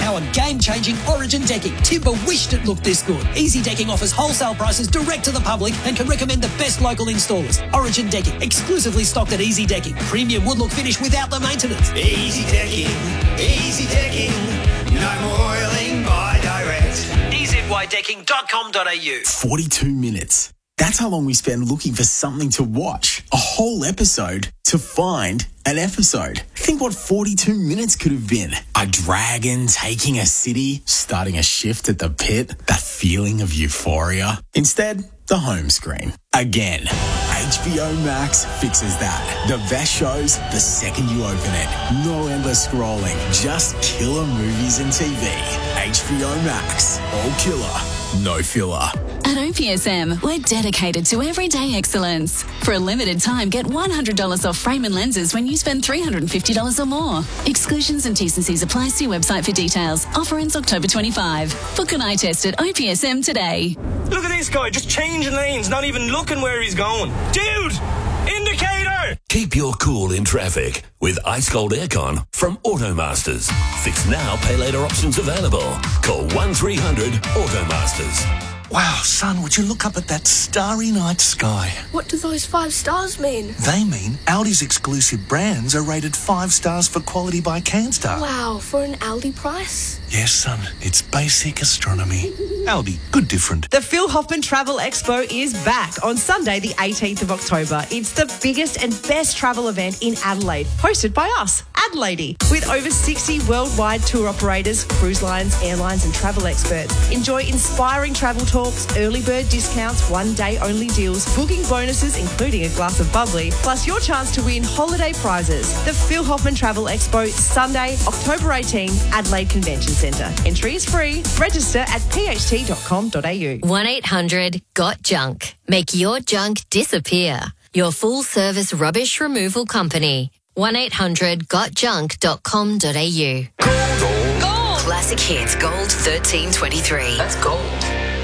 high-power, game-changing Origin decking. Timber wished it looked this good. Easy Decking offers wholesale prices direct to the public and can recommend the best local installers. Origin Decking, exclusively stocked at Easy Decking. Premium wood look finish without the maintenance. Easy Decking, Easy Decking. No more oiling by direct. EZYDecking.com.au. 42 minutes. That's how long we spend looking for something to watch. A whole episode to find an episode. Think what 42 minutes could have been. A dragon taking a city, starting a shift at the pit, that feeling of euphoria. Instead, the home screen. Again, HBO Max fixes that. The best shows the second you open it. No endless scrolling, just killer movies and TV. HBO Max. All killer, no filler. At OPSM, we're dedicated to everyday excellence. For a limited time, get $100 off frame and lenses when you spend $350 or more. Exclusions and T&Cs apply. See website for details. Offer ends October 25. Book an eye test at OPSM today. Look at this guy, just changing lanes, not even looking where he's going. Dude! Indicator! Keep your cool in traffic with Ice Cold Aircon from Automasters. Fix now, pay later options available. Call 1300 Automasters. Wow, son, would you look up at that starry night sky? What do those 5 stars mean? They mean Aldi's exclusive brands are rated 5 stars for quality by Canstar. Wow, for an Aldi price? Yes, son, it's basic astronomy. Aldi, good different. The Phil Hoffman Travel Expo is back on Sunday, the 18th of October. It's the biggest and best travel event in Adelaide, hosted by us, Adelaide, with over 60 worldwide tour operators, cruise lines, airlines and travel experts. Enjoy inspiring travel talks, early bird discounts, one-day only deals, booking bonuses including a glass of bubbly, plus your chance to win holiday prizes. The Phil Hoffman Travel Expo, Sunday, October 18, Adelaide Convention Centre. Entry is free. Register at pht.com.au. 1-800-GOT-JUNK. Make your junk disappear. Your full-service rubbish removal company. 1-800-GOTJUNK.com.au. Gold. Classic Hits Gold 1323. That's gold.